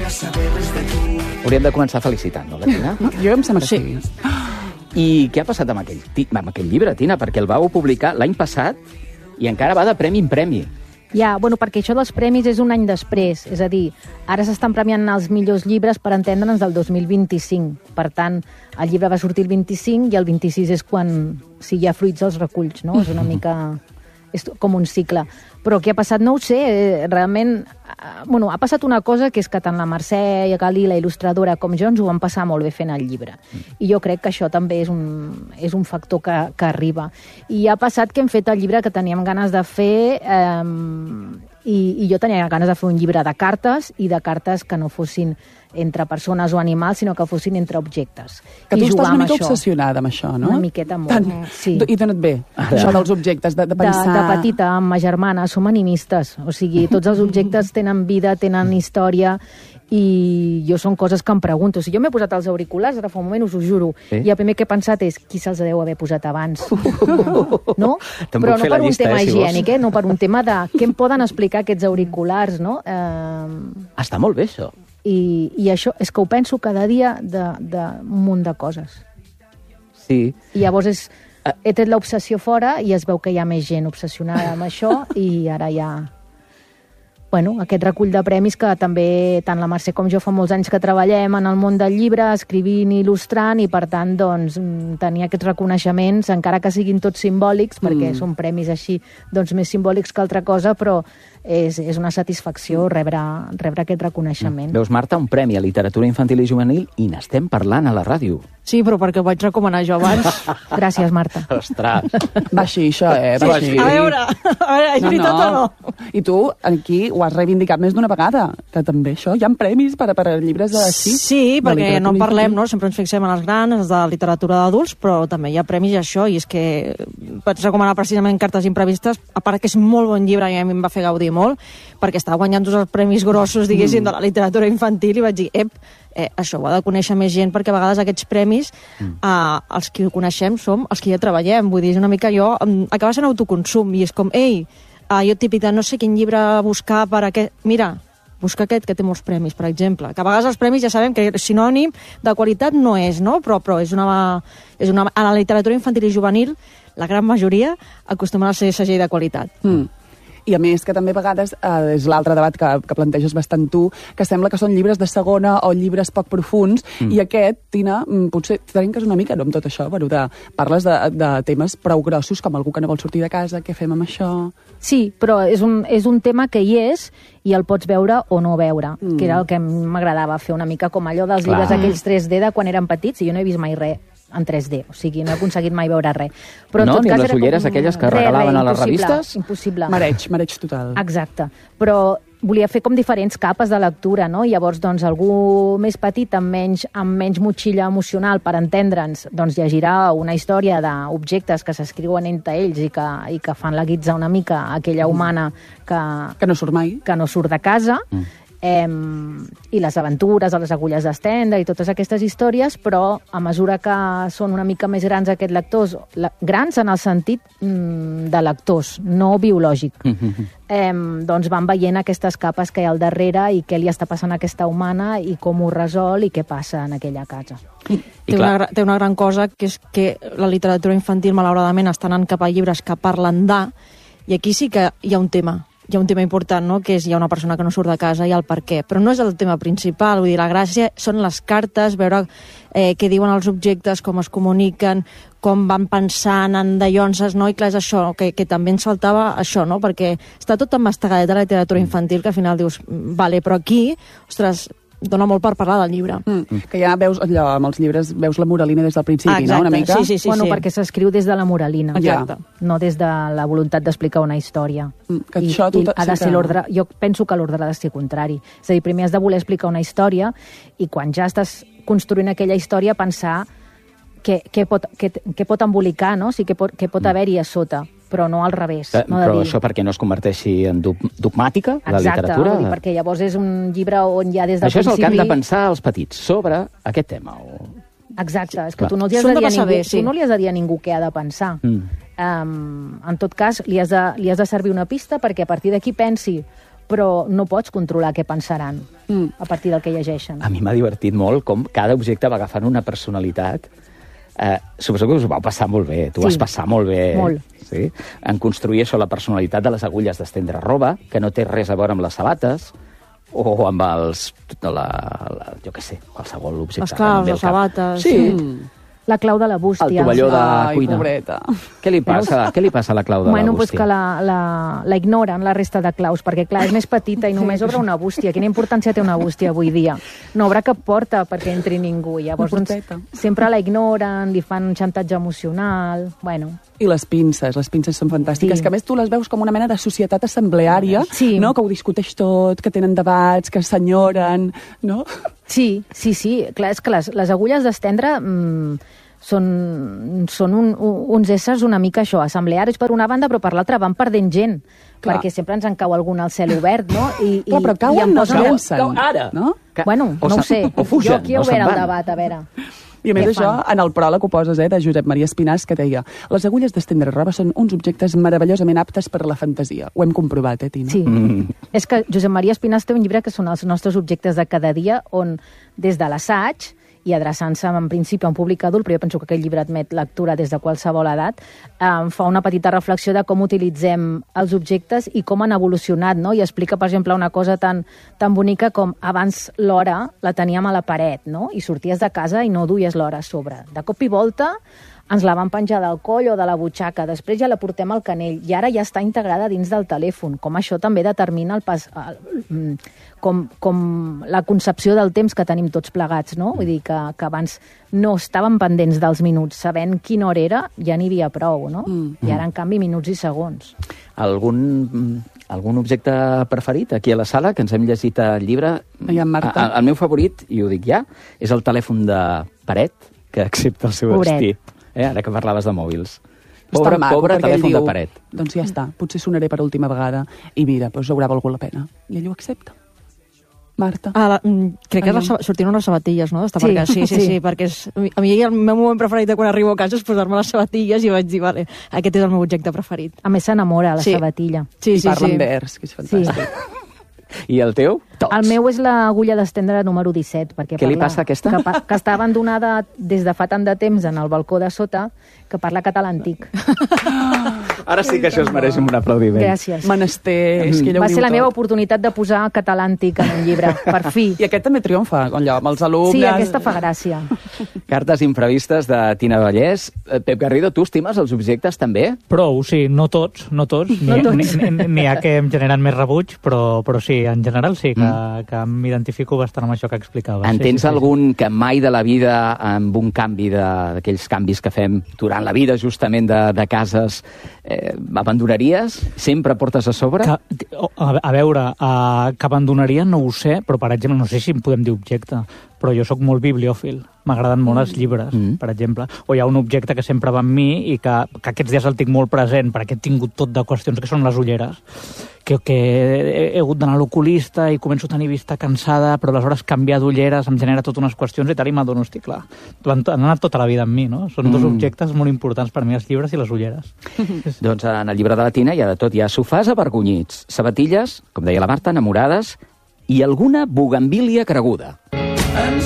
Hauríem de començar felicitant, no, la Tina? Jo em sembla que sí. I què ha passat amb aquell llibre, Tina? Perquè el vau publicar l'any passat i encara va de premi en premi. Ja, bueno, perquè això dels premis és un any després. És a dir, ara s'estan premiant els millors llibres per entendre'ns del 2025. Per tant, el llibre va sortir el 25 i el 26 és quan, si hi ha fruits, els reculls, no? És una mica... És com un cicle. Però què ha passat? No ho sé. Realment, bueno, ha passat una cosa, que és que tant la Mercè Galí, la il·lustradora, com jo, ens ho vam passar molt bé fent el llibre. I jo crec que això també és un factor que arriba. I ha passat que hem fet el llibre que teníem ganes de fer, i jo tenia ganes de fer un llibre de cartes, i de cartes que no fossin entre persones o animals, sinó que fossin entre objectes. Que tu estàs una mica obsessionada amb això, no? Una miqueta molt, sí. I dona't bé, això dels objectes, de pensar... De petita, amb ma germana, som animistes. O sigui, tots els objectes tenen vida, tenen història, i jo són coses que em pregunto. Si jo m'he posat els auriculars, ara fa un moment, us ho juro, i el primer que he pensat és qui se'ls deu haver posat abans. No? Però no per un tema higiènic, no per un tema de què em poden explicar aquests auriculars, no? Està molt bé, això. I això és que ho penso cada dia d'un munt de coses. Sí. I llavors he tret l'obsessió fora i es veu que hi ha més gent obsessionada amb això, i ara hi ha... Bueno, aquest recull de premis que també tant la Mercè com jo fa molts anys que treballem en el món del llibre, escrivint i il·lustrant, i per tant, doncs, tenir aquests reconeixements, encara que siguin tots simbòlics, perquè són premis així, doncs, més simbòlics que altra cosa, però és una satisfacció rebre aquest reconeixement. Veus, Marta, un premi a literatura infantil i juvenil i n'estem parlant a la ràdio. Sí, però perquè ho vaig recomanar jo abans. Gràcies, Marta. Ostres. Va així, això, va així. A veure, és veritat o no? I tu, aquí, ho has reivindicat més d'una vegada, que també això, hi ha premis per a llibres així. Sí, perquè no en parlem, no? Sempre ens fixem en els grans, els de literatura d'adults, però també hi ha premis i això, i és que vaig recomanar precisament Cartes imprevistes, a part que és molt bon llibre i a mi em va fer gaudir molt, perquè estava guanyant tots els premis grossos, diguéssim, de la literatura infantil, i vaig dir, això ho ha de conèixer més gent, perquè a vegades aquests premis, els que ho coneixem som els que ja treballem, vull dir, és una mica allò, acaba sent autoconsum, i és com, jo típic de no sé quin llibre buscar per aquest... Mira, busca aquest que té molts premis, per exemple, que a vegades els premis ja sabem que sinònim de qualitat no és, no? Però és una... A la literatura infantil i juvenil, la gran majoria acostumen a ser segell de qualitat. I a més que també a vegades és l'altre debat que planteges bastant tu, que sembla que són llibres de segona o llibres poc profuns, i aquest, Tina, potser trenques una mica, no, amb tot això, bueno, parles de temes prou grossos, com algú que no vol sortir de casa, què fem amb això? Sí, però és un tema que hi és i el pots veure o no veure, que era el que m'agradava fer una mica com allò dels llibres aquells 3D de quan érem petits, i jo no he vist mai res en 3D, o sigui, no he aconseguit mai veure res. Però no, ni les ulleres aquelles que regalaven a les revistes? Impossible. Mareig total. Exacte. Però volia fer com diferents capes de lectura, no? Llavors, doncs, algú més petit, amb menys motxilla emocional, per entendre'ns, doncs llegirà una història d'objectes que s'escriuen entre ells i que fan la guitza una mica a aquella humana que no surt mai. Que no surt de casa, i les aventures a les agulles d'estendre i totes aquestes històries, però a mesura que són una mica més grans aquests lectors, grans en el sentit de lectors, no biològic, doncs van veient aquestes capes que hi ha al darrere i què li està passant a aquesta humana i com ho resol i què passa en aquella casa. Té una gran cosa, que és que la literatura infantil, malauradament, està anant cap a llibres que parlen i aquí sí que hi ha un tema. Hi ha un tema important, no?, que és hi ha una persona que no surt de casa i el per què. Però no és el tema principal, vull dir, la gràcia són les cartes, veure què diuen els objectes, com es comuniquen, com van pensant en dallonses, no? I clar, és això, que també ens faltava això, no?, perquè està tot emmastagadet de la literatura infantil, que al final dius, vale, però aquí, ostres, dona molt per parlar del llibre. Que ja veus allò, amb els llibres, veus la moralina des del principi, no?, una mica? Sí. Bueno, perquè s'escriu des de la moralina. Exacte. No des de la voluntat d'explicar una història. Que això I ha de ser l'ordre... Jo penso que l'ordre ha de ser contrari. És a dir, primer has de voler explicar una història i quan ja estàs construint aquella història pensar què pot embolicar, no? O sigui, què pot haver-hi a sota, però no al revés. Però això perquè no es converteixi en dogmàtica, la literatura? Exacte, perquè llavors és un llibre on ja des del principi... Això és el que han de pensar els petits sobre aquest tema. Exacte, és que tu no li has de dir a ningú què ha de pensar. En tot cas, li has de servir una pista perquè a partir d'aquí pensi però no pots controlar què pensaran a partir del que llegeixen. A mi m'ha divertit molt com cada objecte va agafant una personalitat. Suposo que us ho vau passar molt bé. Tu vas passar molt bé. Molt. Sí? En construir això, la personalitat de les agulles d'estendre roba, que no té res a veure amb les sabates, o amb els... jo què sé, qualsevol objecte. Els claus, les sabates... Sí. La clau de la bústia. El tovalló de cuina. Pobreta. Què li passa a la clau de la Bueno, bústia? pues que la ignoren, la resta de claus, perquè, clar, és més petita i només obre una bústia. Quina importància té una bústia avui dia? No obre cap porta perquè entri ningú. Llavors, doncs, sempre la ignoren, li fan un xantatge emocional... Bueno... I les pinces són fantàstiques, que a més tu les veus com una mena de societat assembleària, no? Que ho discuteix tot, que tenen debats, que s'enyoren, no? Sí. Clar, és que les agulles d'estendre són uns éssers una mica això, assemblearis per una banda, però per l'altra van perdent gent, perquè sempre ens en cau algun al cel obert, no? Clar, però cauen no cauen, ara, no? Bueno, no ho sé. Fugen, jo aquí he obert el debat, a veure... I a més això, en el pròleg ho poses, de Josep Maria Espinàs, que deia: les agulles d'estendre roba són uns objectes meravellosament aptes per a la fantasia. Ho hem comprovat, Tina? Sí. És que Josep Maria Espinàs té un llibre que són els nostres objectes de cada dia, on des de l'assaig, i adreçant-se en principi a un públic adult, però jo penso que aquest llibre admet lectura des de qualsevol edat, fa una petita reflexió de com utilitzem els objectes i com han evolucionat, no? I explica, per exemple, una cosa tan bonica com abans l'hora la teníem a la paret, no? I sorties de casa i no duies l'hora a sobre. De cop i volta ens la van penjar del coll o de la butxaca, després ja la portem al canell, i ara ja està integrada dins del telèfon, com això també determina el pas... com la concepció del temps que tenim tots plegats, no? Vull dir que abans no estàvem pendents dels minuts, sabent quina hora era, ja n'hi havia prou, no? I ara, en canvi, minuts i segons. Algun objecte preferit aquí a la sala, que ens hem llegit el llibre? El meu favorit, i ho dic ja, és el telèfon de paret, que accepta el seu destí. Ara que parlaves de mòbils. Pobre telèfon de paret. Doncs ja està, potser sonaré per última vegada i mira, doncs haurà valgut la pena. I ell ho accepta. Marta. Crec que sortien unes sabatilles, no? Sí, perquè a mi el meu moment preferit de quan arribo a casa és posar-me les sabatilles i vaig dir, vale, aquest és el meu objecte preferit. A més, s'enamora, la sabatilla. I parla en vers, que és fantàstic. I el teu? Tots. El meu és l'agulla d'estendre número 17. Perquè Què li passa a aquesta? Que està abandonada des de fa tant de temps en el balcó de sota, que parla català antic. Ara sí que això es mereix un aplaudiment. Gràcies. Menester. Va ser la meva oportunitat de posar català antic en un llibre, per fi. I aquest també triomfa, amb els alumnes. Sí, aquesta fa gràcia. Cartes imprevistes de Tina Vallès. Pep Garrido, tu estimes els objectes també? Prou, sí, no tots. N'hi ha que em generen més rebuig, però sí, en general sí, que m'identifico bastant amb això que explicava. En tens algun que mai de la vida, amb un canvi d'aquells canvis que fem durant la vida, justament de cases, abandonaries? Sempre portes a sobre? A veure, que abandonaria no ho sé, però per exemple, no sé si en podem dir objecte, però jo sóc molt bibliòfil. M'agraden molt els llibres, per exemple. O hi ha un objecte que sempre va amb mi i que aquests dies el tinc molt present, perquè he tingut tot de qüestions, que són les ulleres. Que he hagut d'anar a l'oculista i començo a tenir vista cansada, però aleshores canviar d'ulleres em genera totes unes qüestions i tal, i m'adono, hosti, clar, han anat tota la vida amb mi, no? Són dos objectes molt importants per mi, els llibres i les ulleres. Doncs en el llibre de la Tina hi ha de tot. Hi ha sofàs avergonyits, sabatilles, com deia la Marta, enamorades, i alguna bugambília creguda.